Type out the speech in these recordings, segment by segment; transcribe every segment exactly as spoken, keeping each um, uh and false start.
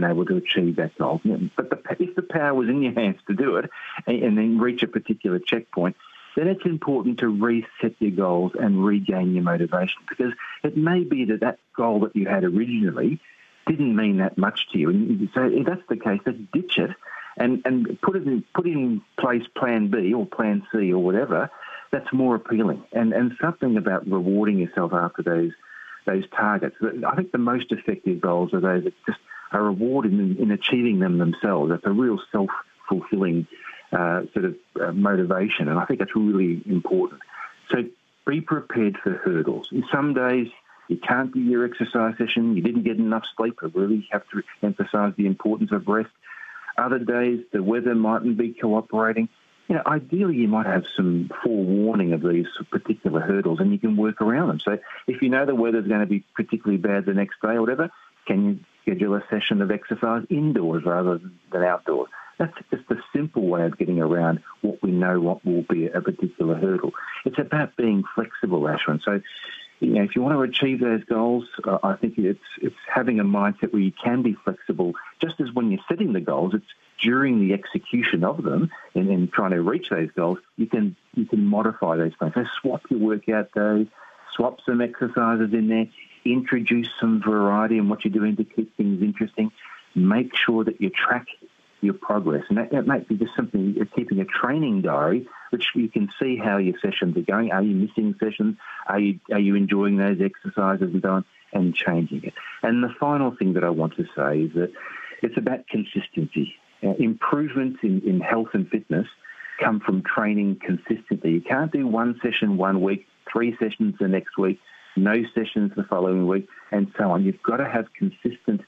weren't able to achieve that goal. But the, if the power was in your hands to do it and, and then reach a particular checkpoint, then it's important to reset your goals and regain your motivation, because it may be that that goal that you had originally didn't mean that much to you. And so if that's the case, then ditch it and, and put it in, put in place plan B or plan C or whatever that's more appealing. And, and something about rewarding yourself after those those targets. I think the most effective goals are those that just are rewarded in, in achieving them themselves. That's a real self-fulfilling uh, sort of uh, motivation, and I think that's really important. So be prepared for hurdles. Some days you can't do your exercise session, you didn't get enough sleep. I really have to emphasise the importance of rest. Other days the weather mightn't be cooperating. You know, ideally you might have some forewarning of these particular hurdles and you can work around them. So if you know the weather's going to be particularly bad the next day or whatever, can you schedule a session of exercise indoors rather than outdoors? That's just a simple way of getting around what we know what will be a particular hurdle. It's about being flexible, Ashwin. So, you know, if you want to achieve those goals, uh, I think it's it's having a mindset where you can be flexible. Just as when you're setting the goals, it's during the execution of them and, and trying to reach those goals, you can you can modify those things. So swap your workout days, swap some exercises in there, introduce some variety in what you're doing to keep things interesting. Make sure that you track your progress. And that, that might be just something, you're keeping a training diary, which you can see how your sessions are going. Are you missing sessions? Are you, are you enjoying those exercises and so on, and changing it? And the final thing that I want to say is that it's about consistency. Uh, improvements in, in health and fitness come from training consistently. You can't do one session one week, three sessions the next week, no sessions the following week, and so on. You've got to have consistent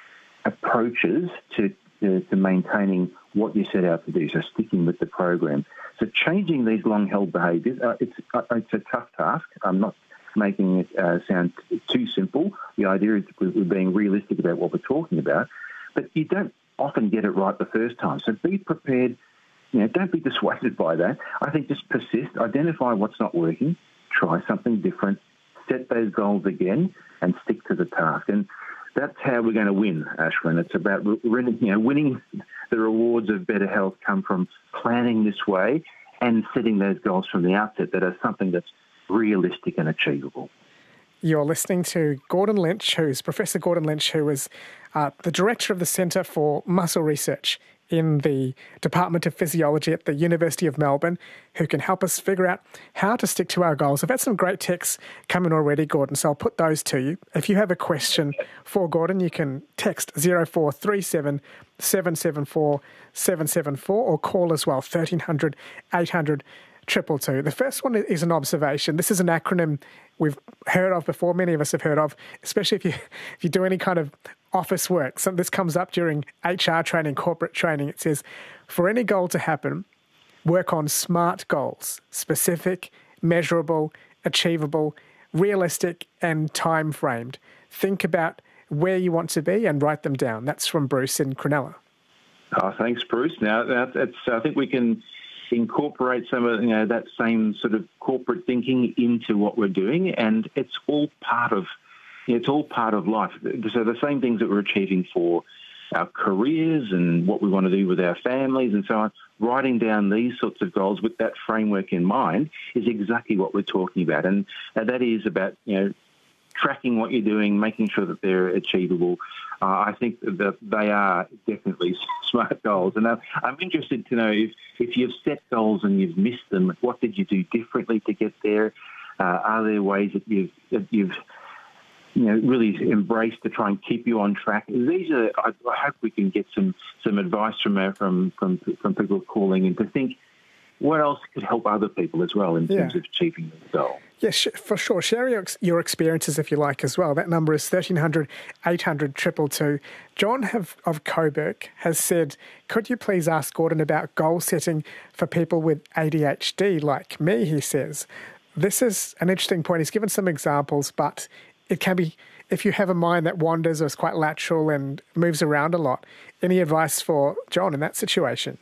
approaches to, to, to maintaining what you set out to do, so sticking with the program. So changing these long-held behaviours, uh, it's, uh, it's a tough task. I'm not making it uh, sound too simple. The idea is we're being realistic about what we're talking about, but you don't often get it right the first time. So be prepared. You know, don't be dissuaded by that. I think just persist, identify what's not working, try something different, set those goals again, and stick to the task. And that's how we're going to win, Ashwin. It's about winning, you know, winning the rewards of better health come from planning this way and setting those goals from the outset that are something that's realistic and achievable. You're listening to Gordon Lynch, who's Professor Gordon Lynch, who is uh, the Director of the Centre for Muscle Research in the Department of Physiology at the University of Melbourne, who can help us figure out how to stick to our goals. I've had some great texts coming already, Gordon, so I'll put those to you. If you have a question for Gordon, you can text zero four three seven, seven seven four, seven seven four or call as well, thirteen hundred, eight hundred, two two two. The first one is an observation. This is an acronym we've heard of before, many of us have heard of, especially if you if you do any kind of office work. So this comes up during H R training, corporate training. It says, for any goal to happen, work on SMART goals: specific, measurable, achievable, realistic, and time-framed. Think about where you want to be and write them down. That's from Bruce in Cronulla. Oh, thanks, Bruce. Now, that's, I think we can incorporate some of you know that same sort of corporate thinking into what we're doing, and it's all part of it's all part of life. So the same things that we're achieving for our careers and what we want to do with our families and so on, writing down these sorts of goals with that framework in mind is exactly what we're talking about, and that is about you know tracking what you're doing, making sure that they're achievable. Uh, I think that they are definitely SMART goals. And I'm interested to know if, if you've set goals and you've missed them, what did you do differently to get there? Uh, are there ways that you've, that you've you know, really embraced to try and keep you on track? These are, I, I hope we can get some, some advice from, our, from, from, from people calling in to think what else could help other people as well in terms yeah. of achieving the goal. Yes, for sure. Share your, your experiences if you like as well. That number is thirteen hundred, eight hundred, two two two. John have, of Coburg has said, could you please ask Gordon about goal setting for people with A D H D like me, he says. This is an interesting point. He's given some examples, but it can be, if you have a mind that wanders or is quite lateral and moves around a lot, any advice for John in that situation?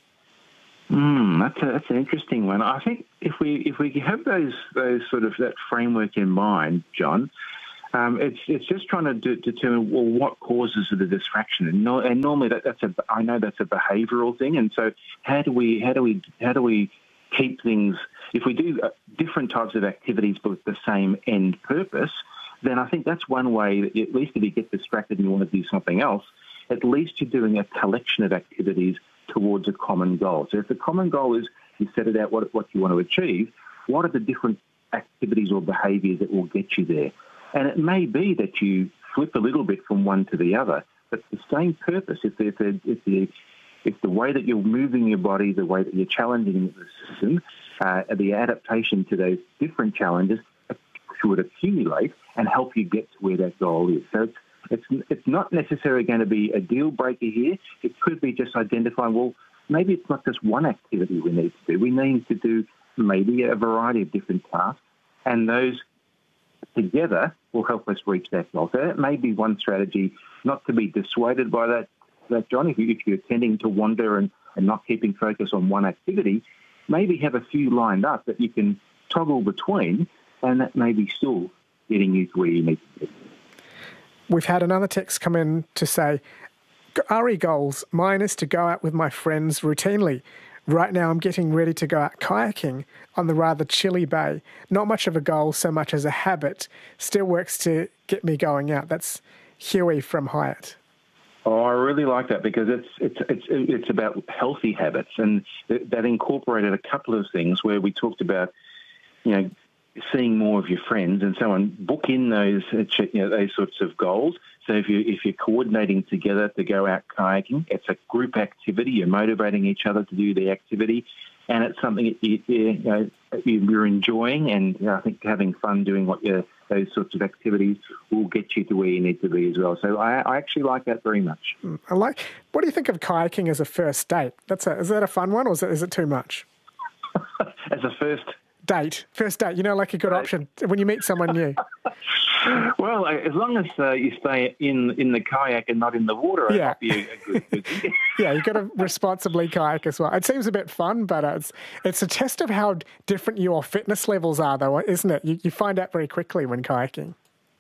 Mm, that's a, that's an interesting one. I think if we if we have those those sort of that framework in mind, John, Um, it's it's just trying to de- determine well what causes the distraction, and, no, and normally that, that's a I know that's a behavioural thing, and so how do we how do we how do we keep things if we do different types of activities but with the same end purpose? Then I think that's one way that at least if you get distracted and you want to do something else, at least you're doing a collection of activities towards a common goal. So if the common goal is you set it out what what you want to achieve, what are the different activities or behaviours that will get you there? And it may be that you flip a little bit from one to the other, but the same purpose. If the, if the, if the, if the way that you're moving your body, the way that you're challenging the system, uh, the adaptation to those different challenges would accumulate and help you get to where that goal is. So it's, it's, it's not necessarily going to be a deal breaker here. It could be just identifying, well, maybe it's not just one activity we need to do. We need to do maybe a variety of different tasks, and those together will help us reach that goal. So that may be one strategy, not to be dissuaded by that, that John. If, you, if you're tending to wander and, and not keeping focus on one activity, maybe have a few lined up that you can toggle between, and that may be still getting you to where you need to be. We've had another text come in to say, R E goals, mine is to go out with my friends routinely. Right now I'm getting ready to go out kayaking on the rather chilly bay. Not much of a goal so much as a habit. Still works to get me going out. That's Huey from Hyatt. Oh, I really like that because it's it's it's it's about healthy habits, and that incorporated a couple of things where we talked about, you know, seeing more of your friends and so on. Book in those you know those sorts of goals. So if you if you're coordinating together to go out kayaking, it's a group activity. You're motivating each other to do the activity, and it's something that you, you know you're enjoying. And you know, I think having fun doing what you those sorts of activities will get you to where you need to be as well. So I, I actually like that very much. I like. What do you think of kayaking as a first date? That's a, is that a fun one, or is it, is it too much? As a first date, first date, you know, like a good option when you meet someone new. Well, as long as uh, you stay in, in the kayak and not in the water, yeah. I'll be a, a good, good thing. Yeah, you've got to responsibly kayak as well. It seems a bit fun, but it's it's a test of how different your fitness levels are, though, isn't it? You, you find out very quickly when kayaking.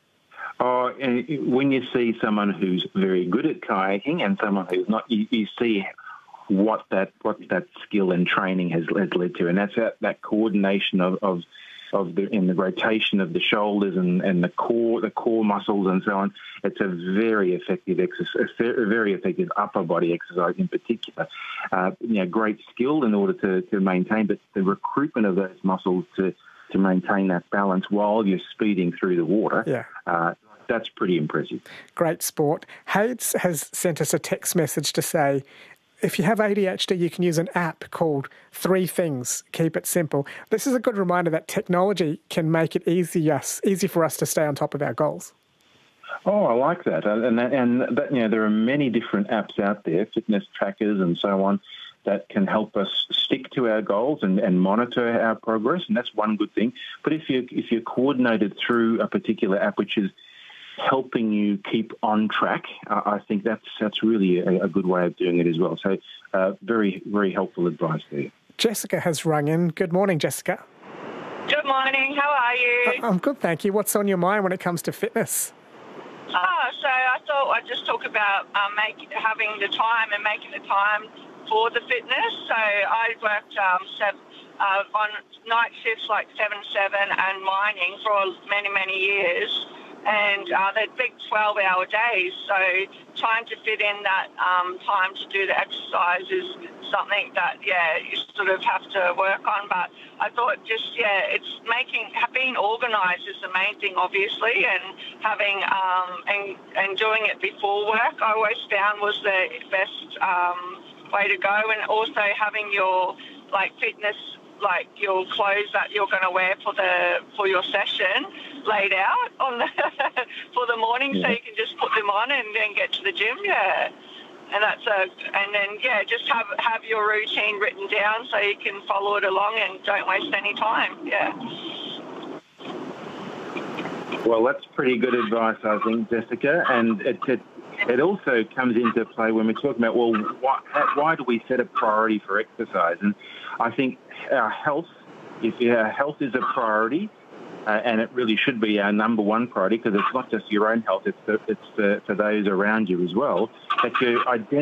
Oh, and when you see someone who's very good at kayaking and someone who's not, you, you see what that what that skill and training has, has led to, and that's that, that coordination of, of of the in the rotation of the shoulders and, and the core the core muscles and so on. It's a very effective exercise, a very effective upper body exercise in particular. Uh, you know, great skill in order to, to maintain, but the recruitment of those muscles to, to maintain that balance while you're speeding through the water. Yeah. Uh, that's pretty impressive. Great sport. Hades has sent us a text message to say, if you have A D H D, you can use an app called Three Things. Keep it simple. This is a good reminder that technology can make it easy, us, easy for us to stay on top of our goals. Oh, I like that. And, that, and that, you know, there are many different apps out there, fitness trackers and so on, that can help us stick to our goals and, and monitor our progress, and that's one good thing. But if you if you're coordinated through a particular app which is helping you keep on track, uh, I think that's that's really a, a good way of doing it as well. So uh, very, very helpful advice there. Jessica has rung in. Good morning, Jessica. Good morning. How are you? I'm good, thank you. What's on your mind when it comes to fitness? Oh, so I thought I'd just talk about um, make, having the time and making the time for the fitness. So I worked um, seven, uh, on night shifts like seven seven and mining for many, many years. And uh, they're big twelve-hour days, so trying to fit in that um, time to do the exercise is something that, yeah, you sort of have to work on. But I thought just, yeah, it's making, being organised is the main thing, obviously, and having, um, and, and doing it before work, I always found was the best um, way to go. And also having your, like, fitness, like your clothes that you're going to wear for the for your session laid out on the for the morning, yeah. So you can just put them on and then get to the gym. Yeah, and that's a and then yeah, just have have your routine written down so you can follow it along and don't waste any time. Yeah. Well, that's pretty good advice, I think, Jessica, and it. it It also comes into play when we're talking about, well, why, why do we set a priority for exercise? And I think our health, if our health is a priority, uh, and it really should be our number one priority because it's not just your own health, it's, for, it's for, for those around you as well, that you identify